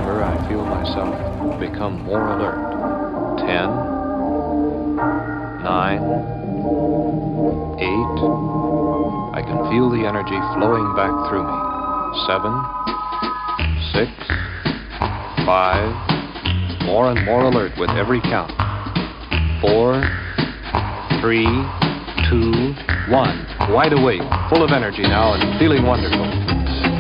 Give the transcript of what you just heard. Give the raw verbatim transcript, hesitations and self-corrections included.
longer, I feel myself become more alert. Ten, nine, eight. I can feel the energy flowing back through me. Seven, six, five. More and more alert with every count. Four, three, two, one. Wide awake, full of energy now and feeling wonderful.